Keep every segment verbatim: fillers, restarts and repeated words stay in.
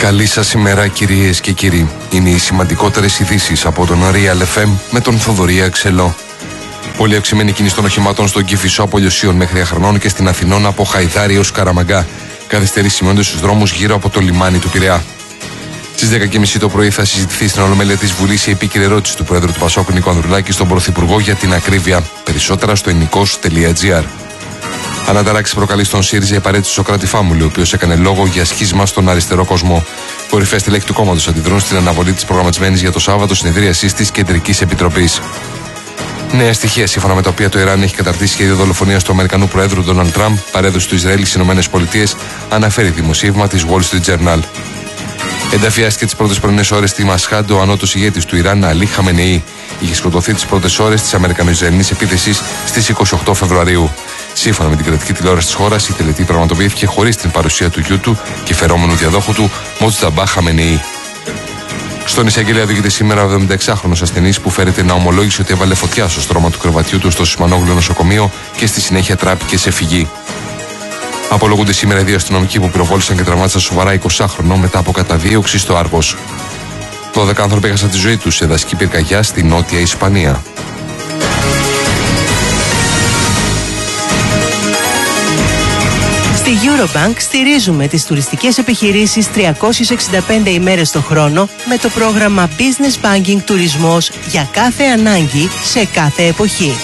Καλή σας ημέρα κυρίες και κύριοι. Είναι οι σημαντικότερες ειδήσεις από τον Real εφ εμ με τον Θοδωρή Αξελό. Πολύ αυξημένη κίνηση των οχημάτων στον Κηφισό από Λιωσίων μέχρι Αχρανών και στην Αθηνών από Χαϊδάρη έως Καραμαγκά. Καθυστερήσεις σημειώνονται στους δρόμους γύρω από το λιμάνι του Πειραιά. Στις δέκα και μισή το πρωί θα συζητηθεί στην Ολομέλεια της Βουλής η επίκαιρη ερώτηση του Πρόεδρου του Πασόκ Νίκο Ανδρουλάκη στον Πρωθυπουργό για την ακρίβεια. Περισσότερα στο ενικός τελεία τζι άρ. Αναταράξει προκαλεί στον ΣΥΡΙΖΑ η παρέτηση του Σωκράτη Φάμουλη, ο οποίος έκανε λόγο για σχίσμα στον αριστερό κόσμο. Κορυφαία στελέχη του κόμματος αντιδρούν στην αναβολή της προγραμματισμένης για το Σάββατο συνεδρίασης της Κεντρικής Επιτροπής. Νέα στοιχεία σύμφωνα με τα οποία το Ιράν έχει καταρτήσει σχέδιο δολοφονίας του Αμερικανού Προέδρου Ντόναλντ Τραμπ, παρέδωση του Ισραήλ στις ΗΠΑ, αναφέρει δημοσίευμα της Wall Street Journal. Ενταφιάστηκε τις πρώτες πρωινές ώρες στη Μασχάντ ο ανώτος ηγέτης του Ιράν, Αλί Χαμενεϊ. Είχε σκοτωθεί τις πρώτες ώρες της Αμερικανο-Ισραηλινής επίθεσης στις είκοσι οκτώ Φεβρουαρίου. Σύμφωνα με την κρατική τηλεόραση της χώρας, η τελετή πραγματοποιήθηκε χωρίς την παρουσία του γιού του και φερόμενου διαδόχου του, Μοτζταμπά Χαμενεϊ. Στον εισαγγελέα διοικείται σήμερα ο εβδομηνταεξάχρονος ασθενής που φέρεται να ομολόγησε ότι έβαλε φωτιά στο στρώμα του κρεβατιού του στο Σιμανόγλου νοσοκομείο και στη συνέχεια τράπηκε σε φυγή. Απολογούνται σήμερα οι δύο αστυνομικοί που πυροβόλησαν και τραυμάτισαν σοβαρά εικοσάχρονο μετά από καταδίωξη στο Άργος. δώδεκα άνθρωποι έχασαν τη ζωή τους σε δασική πυρκαγιά στη νότια Ισπανία. Στη Eurobank στηρίζουμε τις τουριστικές επιχειρήσεις τριακόσιες εξήντα πέντε ημέρες το χρόνο με το πρόγραμμα Business Banking Τουρισμός για κάθε ανάγκη σε κάθε εποχή.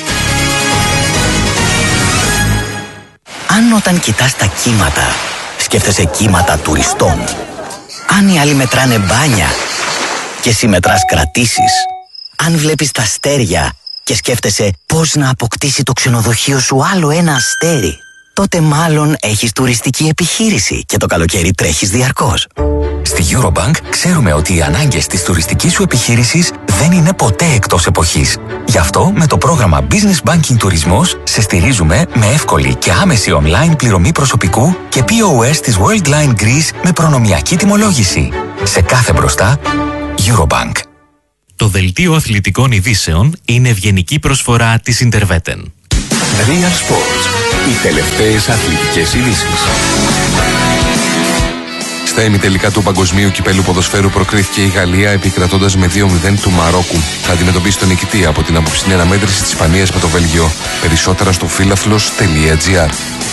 Αν όταν κοιτάς τα κύματα, σκέφτεσαι κύματα τουριστών. Αν οι άλλοι μετράνε μπάνια και εσύ μετράς κρατήσεις. Αν βλέπεις τα αστέρια και σκέφτεσαι πώς να αποκτήσει το ξενοδοχείο σου άλλο ένα αστέρι, τότε μάλλον έχεις τουριστική επιχείρηση και το καλοκαίρι τρέχεις διαρκώς. Στη Eurobank ξέρουμε ότι οι ανάγκες της τουριστικής σου επιχείρησης δεν είναι ποτέ εκτός εποχής. Γι' αυτό με το πρόγραμμα Business Banking Τουρισμός σε στηρίζουμε με εύκολη και άμεση online πληρωμή προσωπικού και πι ο ες της Worldline Greece με προνομιακή τιμολόγηση. Σε κάθε μπροστά, Eurobank. Το δελτίο αθλητικών ειδήσεων είναι ευγενική προσφορά της Interveten. Real Sports. Οι τελευταίες αθλητικές ειδήσεις. Στα ημιτελικά του Παγκοσμίου Κυπέλλου Ποδοσφαίρου προκρίθηκε η Γαλλία επικρατώντας με δύο μηδέν του Μαρόκου. Θα αντιμετωπίσει τον νικητή από την απόψινή αναμέτρηση της Ισπανίας με το Βέλγιο. Περισσότερα στο φίλαθλος τελεία τζι άρ.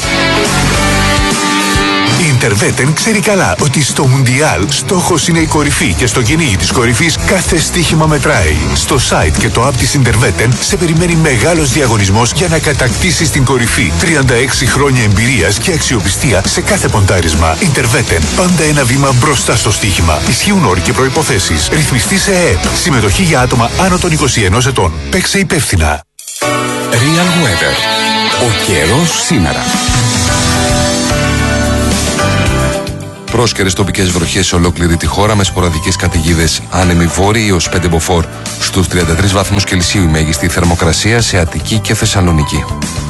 Η Interveten ξέρει καλά ότι στο Μουντιάλ στόχος είναι η κορυφή και στο κυνήγι της κορυφής κάθε στοίχημα μετράει. Στο site και το app της Interveten σε περιμένει μεγάλος διαγωνισμός για να κατακτήσεις την κορυφή. τριάντα έξι χρόνια εμπειρίας και αξιοπιστία σε κάθε ποντάρισμα. Interveten. Πάντα ένα βήμα μπροστά στο στοίχημα. Ισχύουν όροι και προϋποθέσεις. Ρυθμιστή σε ΕΕΠ. Συμμετοχή για άτομα άνω των είκοσι ενός ετών. Παίξε υπεύθυνα. Real Weather. Ο καιρός σήμερα. Πρόσκαιρες τοπικές βροχές σε ολόκληρη τη χώρα με σποραδικές καταιγίδες. Άνεμοι βόρειοι έως πέντε μποφόρ. Στους τριάντα τρεις βαθμούς Κελσίου η μέγιστη θερμοκρασία σε Αττική και Θεσσαλονίκη.